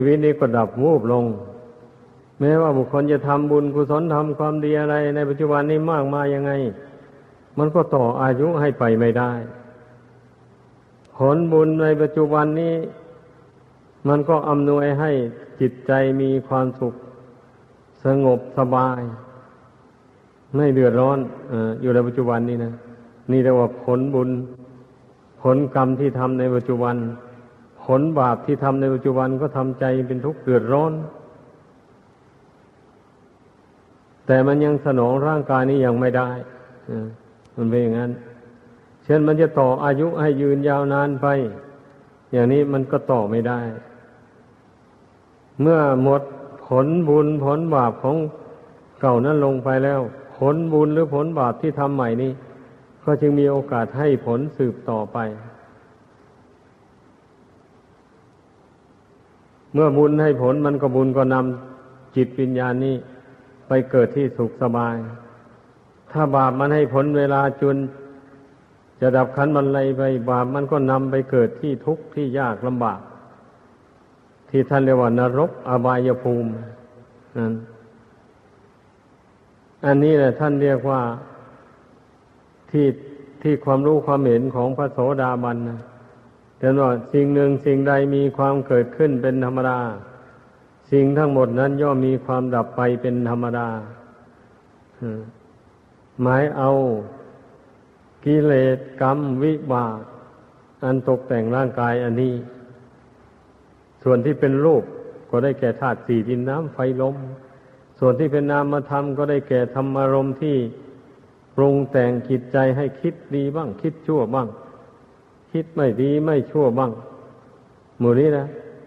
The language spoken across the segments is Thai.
ชีวิตนี้ก็ดับวูบลงแม้ว่าบุคคลจะทำบุญกุศลทำความดีอะไรในปัจจุบันนี้มากมายยังไงมันก็ต่ออายุให้ไปไม่ได้ผลบุญในปัจจุบันนี้มันก็อำนวยให้จิตใจมีความสุขสงบสบายไม่เดือดร้อนอยู่ในปัจจุบันนี้นะนี่เรียกว่าผลบุญผลกรรมที่ทำในปัจจุบันผลบาปที่ทำในปัจจุบันก็ทำใจเป็นทุกข์เดือดร้อนแต่มันยังสนองร่างกายนี้ยังไม่ได้มันเป็นอย่างนั้นเช่นมันจะต่ออายุให้ยืนยาวนานไปอย่างนี้มันก็ต่อไม่ได้เมื่อหมดผลบุญผลบาปของเก่านั้นลงไปแล้วผลบุญหรือผลบาปที่ทำใหม่นี้ก็จึงมีโอกาสให้ผลสืบต่อไปเมื่อบุญให้ผลมันก็บุญก็นำจิตวิญญาณนี้ไปเกิดที่สุขสบายถ้าบาปมันให้ผลเวลาจนจะดับขันธ์บรรลัยไปบาปมันก็นำไปเกิดที่ทุกข์ที่ยากลำบากที่ท่านเรียกว่านรกอบายภูมินั่นอันนี้แหละท่านเรียกว่าที่ความรู้ความเห็นของพระโสดาบันนะแต่ว่าสิ่งหนึ่งสิ่งใดมีความเกิดขึ้นเป็นธรรมดาสิ่งทั้งหมดนั้นย่อมมีความดับไปเป็นธรรมดาหมายเอากิเลสกรรมวิบากอันตกแต่งร่างกายอันนี้ส่วนที่เป็นรูปก็ได้แก่ธาตุสี่ดินน้ำไฟลมส่วนที่เป็นนามธรรมก็ได้แก่ธรรมารมณ์ที่ปรุงแต่งจิตใจให้คิดดีบ้างคิดชั่วบ้างคิดไม่ดีไม่ชั่วบ้างหมู่นี้นะ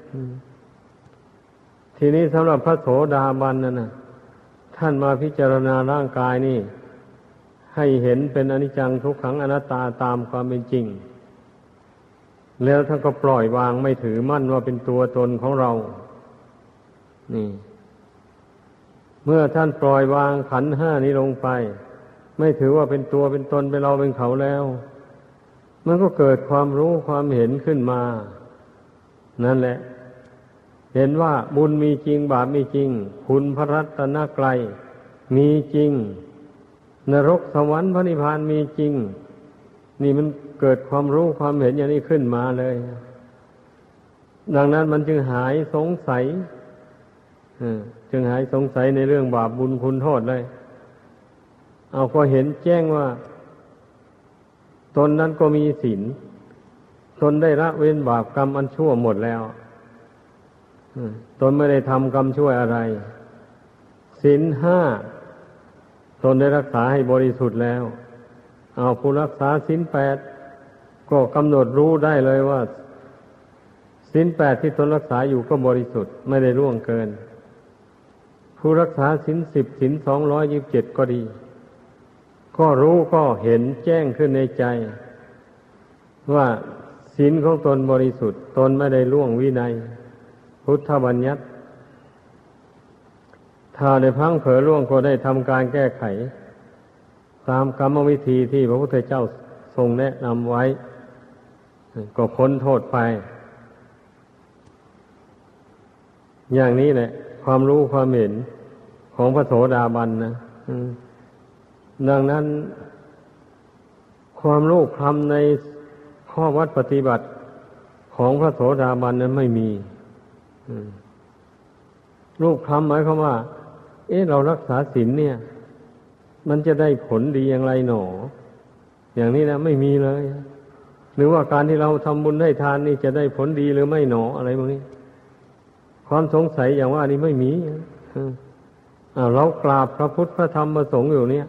ทีนี้สำหรับพระโสดาบันนั่นนะท่านมาพิจารณาร่างกายนี่ให้เห็นเป็นอนิจจังทุกขังอนัตตาตามความเป็นจริงแล้วท่านก็ปล่อยวางไม่ถือมั่นว่าเป็นตัวตนของเรานี่เมื่อท่านปล่อยวางขันธ์ห้านี้ลงไปไม่ถือว่าเป็นตัวเป็นตนเป็นเราเป็นเขาแล้วมันก็เกิดความรู้ความเห็นขึ้นมานั่นแหละเห็นว่าบุญมีจริงบาปมีจริงคุณพระรัตนกรัยมีจริงนรกสวรรค์พระนิพพานมีจริงนี่มันเกิดความรู้ความเห็นอย่างนี้ขึ้นมาเลยดังนั้นมันจึงหายสงสัยในเรื่องบาปบุญคุณโทษเลยเอาพอเห็นแจ้งว่าตนนั้นก็มีศีลตนได้ละเว้นบาปกรรมอันชั่วหมดแล้วตนไม่ได้ทำกรรมชั่วอะไรศีลห้าตนได้รักษาให้บริสุทธิ์แล้วเอาผู้รักษาศีลแปดก็กำหนดรู้ได้เลยว่าศีลแปดที่ตนรักษาอยู่ก็บริสุทธิ์ไม่ได้ล่วงเกินผู้รักษาศีล10ศีล227ก็ดีก็รู้ก็เห็นแจ้งขึ้นในใจว่าศีลของตนบริสุทธิ์ตนไม่ได้ล่วงวินัยพุทธบัญญัติถ้าได้พลั้งเผลอล่วงก็ได้ทำการแก้ไขตามกรรมวิธีที่พระพุทธเจ้าทรงแนะนำไว้ก็พ้นโทษไปอย่างนี้แหละความรู้ความเห็นของพระโสดาบันนะดังนั้นความรู้คำในข้อวัดปฏิบัติของพระโสดาบันนั้นไม่มีรูปคำหมายความว่าเรารักษาศีลเนี่ยมันจะได้ผลดีอย่างไรหนออย่างนี้นะไม่มีเลยหรือว่าการที่เราทำบุญให้ทานนี่จะได้ผลดีหรือไม่หนออะไรพวกนี้ความสงสัยอย่างว่านี่ไม่มีเรากราบพระพุทธพระธรรมพระสงฆ์อยู่เนี่ย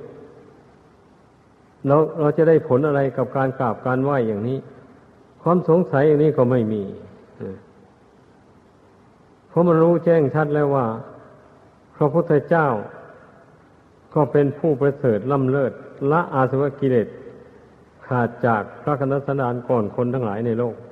เราจะได้ผลอะไรกับการกราบการไหว้อย่างนี้ความสงสัยอย่างนี้ก็ไม่มีเพราะมันรู้แจ้งชัดแล้วว่าพระพุทธเจ้าก็เป็นผู้ประเสริฐล้ำเลิศละอาสวะกิเลสขาดจากพระคณัสดานก่อนคนทั้งหลายในโลก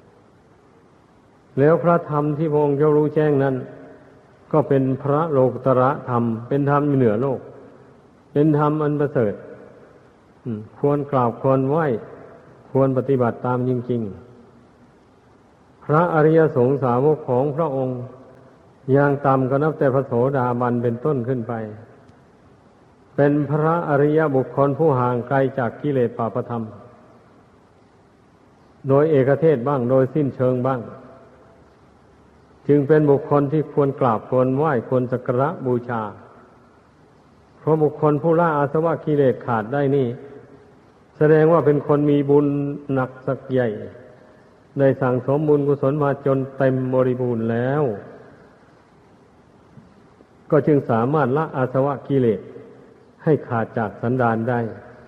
แล้วพระธรรมที่พระองค์เจ้ารู้แจ้งนั้นก็เป็นพระโลกุตระธรรมเป็นธรรมเหนือโลกเป็นธรรมอันประเสริฐควรกราบควรไหว้ควรปฏิบัติตามจริงๆพระอริยสงสาวกของพระองค์อย่างต่ำก็นับแต่พระโสดาบันเป็นต้นขึ้นไปเป็นพระอริยบุคคลผู้ห่างไกลจากกิเลสปาปธรรมโดยเอกเทศบ้างโดยสิ้นเชิงบ้างจึงเป็นบุคคลที่ควรกราบควรไหว้ควรสักการะบูชาเพราะบุคคลผู้ละอาสวะกิเลสขาดได้นี่แสดงว่าเป็นคนมีบุญหนักสักใหญ่ได้สั่งสมบุญกุศลมาจนเต็มบริบูรณ์แล้วก็จึงสามารถละอาสวะกิเลสให้ขาดจากสันดานได้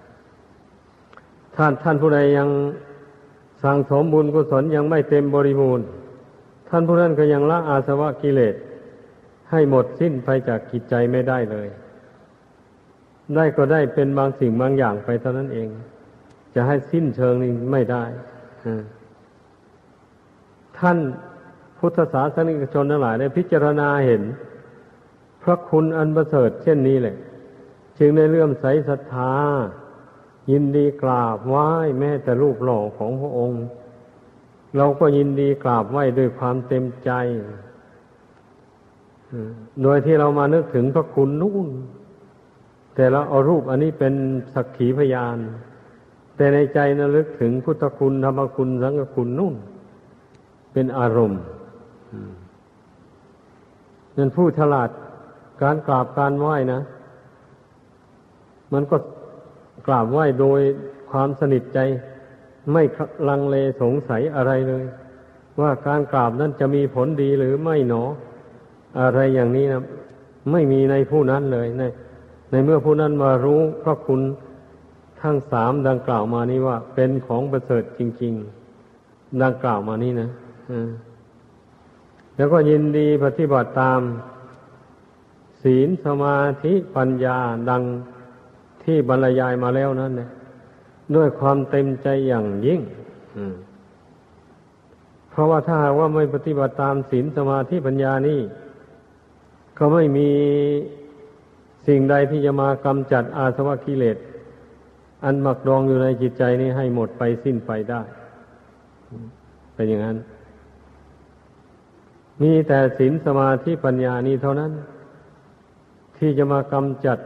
ท่านผู้ใดยังสั่งสมบุญกุศลยังไม่เต็มบริบูรณ์ท่านผู้นั้นก็ยังละอาสวะกิเลสให้หมดสิ้นไปจากจิตใจไม่ได้เลยได้ก็ได้เป็นบางสิ่งบางอย่างไปเท่านั้นเองจะให้สิ้นเชิงนี่ไม่ได้ท่านพุทธศาสนิกชนทั้งหลายได้พิจารณาเห็นพระคุณอันประเสริฐเช่นนี้แหละจึงได้เลื่อมใสศรัทธายินดีกราบไหว้แม้แต่รูปหล่อของพระองค์เราก็ยินดีกราบไหว้ด้วยความเต็มใจโดยที่เรามานึกถึงพระคุณนู่นแต่เราเอารูปอันนี้เป็นสักขีพยานแต่ในใจระลึกถึงพุทธคุณธรรมคุณสังฆคุณนู่นเป็นอารมณ์นั่นผู้ฉลาดการกราบการไหว้นะมันก็กราบไหว้โดยความสนิทใจไม่ลังเลสงสัยอะไรเลยว่าการกราบนั้นจะมีผลดีหรือไม่หนออะไรอย่างนี้นะไม่มีในผู้นั้นเลยในเมื่อผู้นั้นมารู้พระคุณทั้งสามดังกล่าวมานี้ว่าเป็นของประเสริฐจริงๆดังกล่าวมานี้นะแล้วก็ยินดีปฏิบัติตามศีลสมาธิปัญญาดังที่บรรยายมาแล้วนั้นเนี่ยด้วยความเต็มใจอย่างยิ่งเพราะว่าถ้าหากว่าไม่ปฏิบัติตามศีลสมาธิปัญญานี่ก็ไม่มีสิ่งใดที่จะมากำจัดอาสวะกิเลสอันหมักดองอยู่ในจิตใจนี้ให้หมดไปสิ้นไปได้เป็นอย่างนั้นมีแต่ศีลสมาธิปัญญานี้เท่านั้นที่จะมากำจัด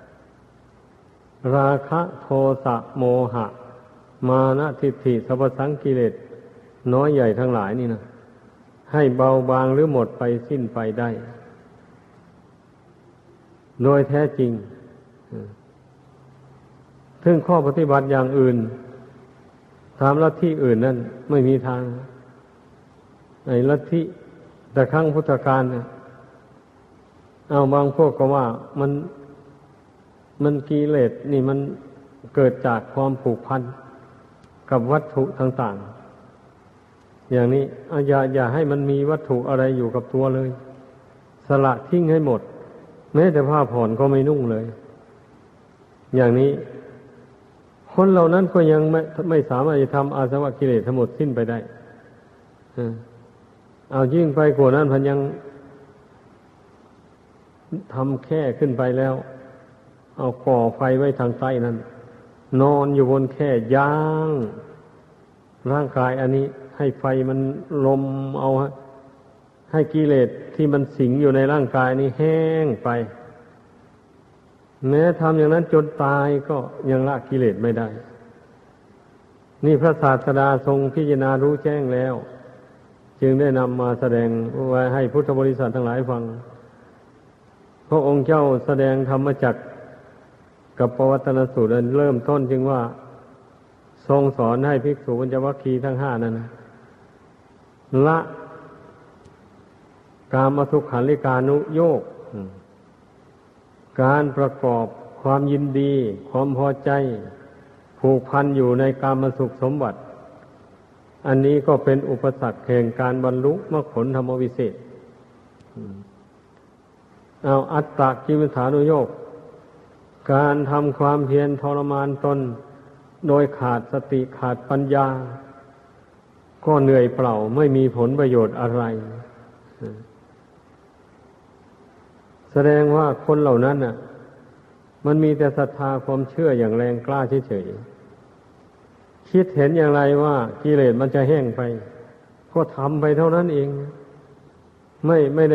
ราคะโทสะโมหะมานะทิฏฐิสัพพสังกิเลสน้อยใหญ่ทั้งหลายนี่นะให้เบาบางหรือหมดไปสิ้นไปได้โดยแท้จริงซึ่งข้อปฏิบัติอย่างอื่นตามลัทธิอื่นนั่นไม่มีทางไอ้ลัทธิแต่ครั้งพุทธกาลเอาบางพวกก็ว่ามันกิเลสนี่มันเกิดจากความผูกพันกับวัตถุต่างๆอย่างนี้อย่าให้มันมีวัตถุอะไรอยู่กับตัวเลยสละทิ้งให้หมดแม้แต่ผ้าผ่อนก็ไม่นุ่งเลยอย่างนี้คนเหล่านั้นก็ยังไม่สามารถจะทำอาสวะกิเลสทั้งหมดสิ้นไปได้เอายิ่งไปกว่านั้นพันยังทำแค่ขึ้นไปแล้วเอาก่อไฟไว้ทางใต้นั้นนอนอยู่บนแค่ย่างร่างกายอันนี้ให้ไฟมันลมเอาให้กิเลสที่มันสิงอยู่ในร่างกายนี้แห้งไปแม้ทำอย่างนั้นจนตายก็ยังละกิเลสไม่ได้นี่พระศาสดาทรงพิจารณารู้แจ้งแล้วจึงได้นำมาแสดงไว้ให้พุทธบริษัททั้งหลายฟังพระองค์เจ้าแสดงธรรมจักรกับปวัตตนสูตรเริ่มต้นจึงว่าทรงสอนให้ภิกษุปัญจวัคคีย์ทั้งห้านั้นละกามทุกขันลิกานุโยคการประกอบความยินดีความพอใจผูกพันอยู่ในกามสุขสมบัติอันนี้ก็เป็นอุปสรรคแห่งการบรรลุมรรคผลธรรมวิเศษเอาอัตตกิลมัฏฐานุโยคการทำความเพียรทรมานตนโดยขาดสติขาดปัญญาก็เหนื่อยเปล่าไม่มีผลประโยชน์อะไรแสดงว่าคนเหล่านั้นน่ะมันมีแต่ศรัทธาความเชื่ออย่างแรงกล้าเฉยๆคิดเห็นอย่างไรว่ากิเลสมันจะแห้งไปก็ทำไปเท่านั้นเองไม่ได้